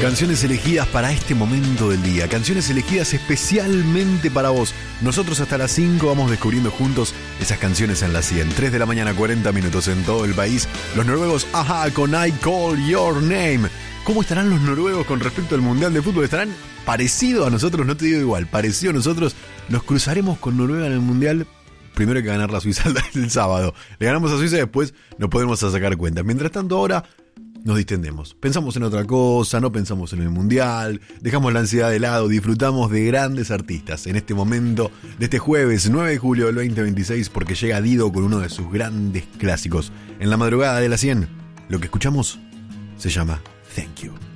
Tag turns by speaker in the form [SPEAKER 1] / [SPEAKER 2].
[SPEAKER 1] Canciones elegidas para este momento del día. Canciones elegidas especialmente para vos. Nosotros hasta las 5 vamos descubriendo juntos esas canciones en la 100. 3 de la mañana, 40 minutos en todo el país. Los noruegos, ajá, con I Call Your Name. ¿Cómo estarán los noruegos con respecto al Mundial de Fútbol? ¿Estarán parecidos a nosotros? No te digo igual, parecido a nosotros. Nos cruzaremos con Noruega en el Mundial. Primero hay que ganar la Suiza el sábado. Le ganamos a Suiza y después nos podemos sacar cuenta. Mientras tanto ahora nos distendemos. Pensamos en otra cosa, no pensamos en el Mundial, dejamos la ansiedad de lado, disfrutamos de grandes artistas en este momento de este jueves 9 de julio del 2026 porque llega Dido con uno de sus grandes clásicos. En la madrugada de la 100, lo que escuchamos se llama Thank You.